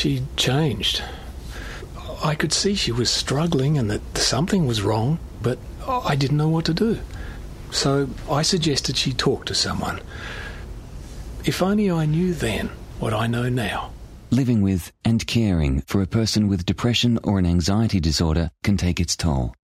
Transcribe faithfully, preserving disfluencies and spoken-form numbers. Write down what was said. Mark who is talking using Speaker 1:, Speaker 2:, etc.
Speaker 1: She changed. I could see she was struggling and that something was wrong, but I didn't know what to do. So I suggested she talk to someone. If only I knew then what I know now.
Speaker 2: Living with and caring for a person with depression or an anxiety disorder can take its toll.